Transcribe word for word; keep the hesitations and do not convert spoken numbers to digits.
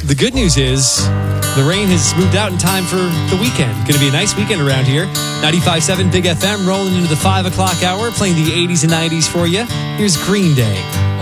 the good news is the rain has moved out in time for the weekend. Going to be a nice weekend around here. ninety-five point seven Big F M rolling into the five o'clock hour, playing the eighties and nineties for you. Here's Green Day.